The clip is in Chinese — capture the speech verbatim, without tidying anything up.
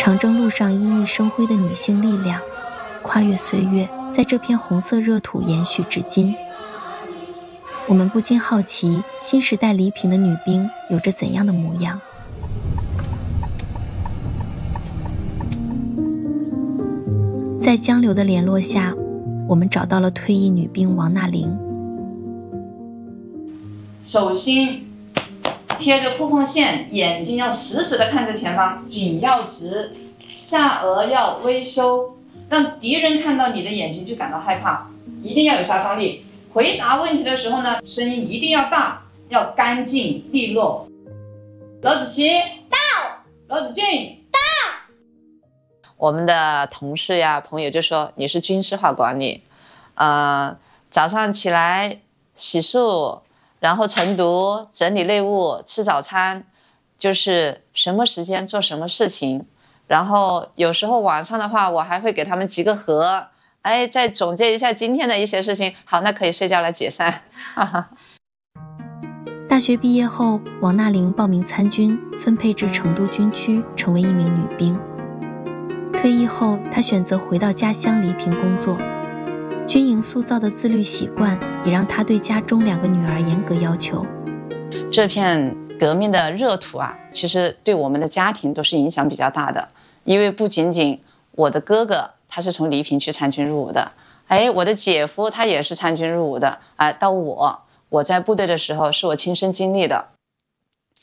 长征路上熠熠生辉的女性力量，跨越岁月，在这片红色热土延续至今。我们不禁好奇，新时代黎平的女兵有着怎样的模样？在江流的联络下，我们找到了退役女兵王娜玲。 手心贴着裤缝线，眼睛要死死地看着前方，颈要直，下颚要微收，让敌人看到你的眼睛就感到害怕，一定要有杀伤力。回答问题的时候呢，声音一定要大，要干净利落。罗子琪到，罗子俊到。 我们的同事呀、朋友就说你是军事化管理，呃，早上起来洗漱，然后晨读、整理内务、吃早餐，就是什么时间做什么事情。然后有时候晚上的话，我还会给他们集个合。哎，再总结一下今天的一些事情，好，那可以睡觉了，解散。 大学毕业后，王娜玲报名参军，分配至成都军区，成为一名女兵。退役后，她选择回到家乡黎平工作。军营塑造的自律习惯，也让她对家中两个女儿严格要求。 这片革命的热土啊，其实对我们的家庭都是影响比较大的，因为不仅仅我的哥哥他是从黎平去参军入伍的，哎，我的姐夫他也是参军入伍的，哎，到我我在部队的时候是我亲身经历的，